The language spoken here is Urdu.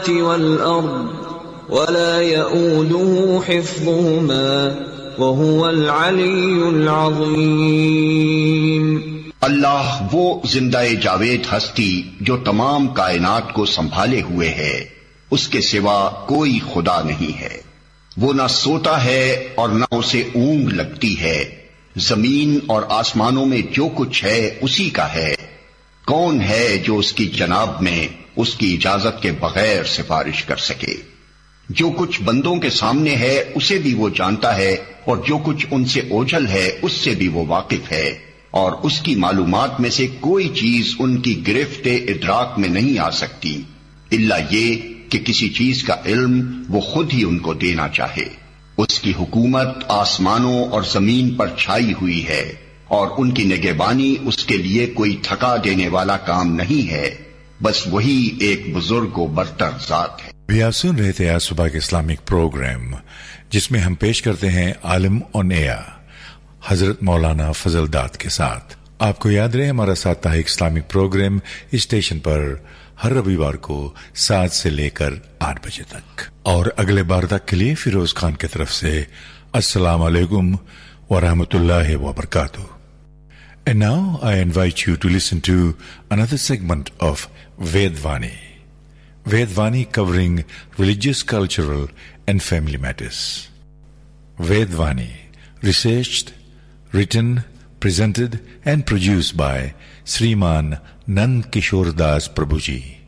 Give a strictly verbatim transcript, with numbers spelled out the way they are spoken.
والأرض ولا يؤوده حفظهما وهو العلی العظیم۔ اللہ وہ زندہ جاوید ہستی جو تمام کائنات کو سنبھالے ہوئے ہے، اس کے سوا کوئی خدا نہیں ہے۔ وہ نہ سوتا ہے اور نہ اسے اونگ لگتی ہے۔ زمین اور آسمانوں میں جو کچھ ہے اسی کا ہے۔ کون ہے جو اس کی جناب میں اس کی اجازت کے بغیر سفارش کر سکے؟ جو کچھ بندوں کے سامنے ہے اسے بھی وہ جانتا ہے، اور جو کچھ ان سے اوجھل ہے اس سے بھی وہ واقف ہے، اور اس کی معلومات میں سے کوئی چیز ان کی گرفت ادراک میں نہیں آ سکتی الا یہ کہ کسی چیز کا علم وہ خود ہی ان کو دینا چاہے۔ اس کی حکومت آسمانوں اور زمین پر چھائی ہوئی ہے، اور ان کی نگہبانی اس کے لیے کوئی تھکا دینے والا کام نہیں ہے، بس وہی ایک بزرگ و برتر ذات ہے۔ بھی آپ سن رہے تھے آج صبح کے اسلامک پروگرام، جس میں ہم پیش کرتے ہیں عالم آن ایئر حضرت مولانا فضل داد کے ساتھ۔ آپ کو یاد رہے ہمارا ساپتاہک اسلامک پروگرام اسٹیشن پر ہر رویوار کو سات سے لے کر آٹھ بجے تک، اور اگلے بار تک کے لیے فیروز خان کی طرف سے السلام علیکم ورحمۃ اللہ وبرکاتہ۔ And now I invite you to listen to another segment of Vedvani. Vedvani covering religious, cultural and family matters. Vedvani, researched, written, presented and produced by Sriman Nand Kishore Das Prabhuji.